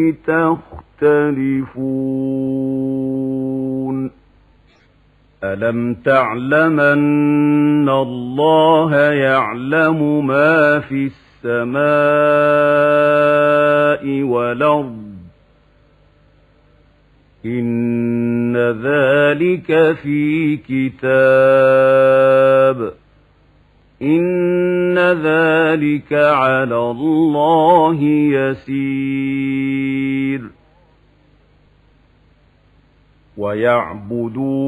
تختلفون ألم تعلمن الله يعلم ما في السماء والأرض إن ذلك في كتاب إن ذلك على الله يسير ويعبدون